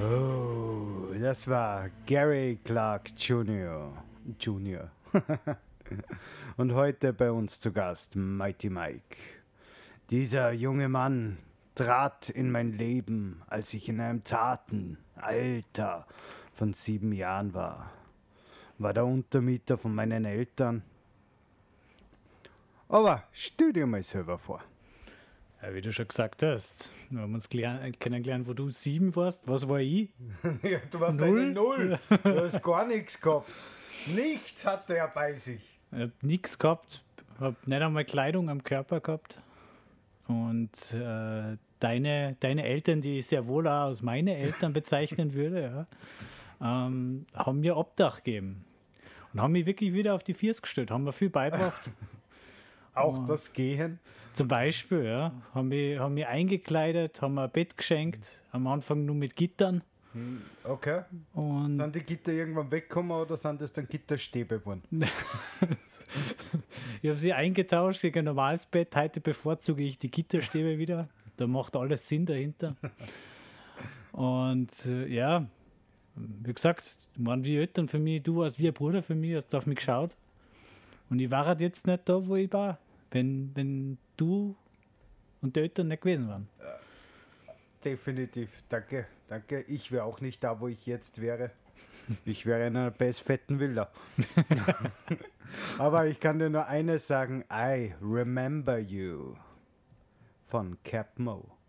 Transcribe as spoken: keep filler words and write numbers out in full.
Oh, das war Gary Clark Junior Junior Und heute bei uns zu Gast Mighty Mike. Dieser junge Mann trat in mein Leben, als ich in einem zarten Alter von sieben Jahren war. War der Untermieter von meinen Eltern. Aber stell dir mal selber vor. Ja, wie du schon gesagt hast, wir haben uns gelern- kennengelernt, wo du sieben warst. Was war ich? Ja, du warst Null? eine Null. Du hast gar nichts gehabt. Nichts hatte er bei sich. Ich hab nichts gehabt, hab nicht einmal Kleidung am Körper gehabt. Und äh, deine, deine Eltern, die ich sehr wohl auch als meine Eltern bezeichnen würde, ja, ähm, haben mir Obdach gegeben. Und haben mich wirklich wieder auf die Füße gestellt, haben mir viel beigebracht. Auch das Gehen. Zum Beispiel, ja, haben mich, haben mich eingekleidet, haben mir ein Bett geschenkt, am Anfang nur mit Gittern. Okay. Und Sind die Gitter irgendwann weggekommen oder sind das dann Gitterstäbe geworden? ich habe sie eingetauscht gegen ein normales Bett. Heute bevorzuge ich die Gitterstäbe wieder. Da macht alles Sinn dahinter. Und äh, ja, wie gesagt, waren wie Eltern für mich, du warst wie ein Bruder für mich, hast auf mich geschaut. Und ich war halt jetzt nicht da, wo ich war, wenn, wenn du und die Eltern nicht gewesen waren. Definitiv. Danke. Danke. Ich wäre auch nicht da, wo ich jetzt wäre. Ich wäre in einer best fetten Villa. Aber ich kann dir nur eines sagen. I remember you. Von Cap Mo.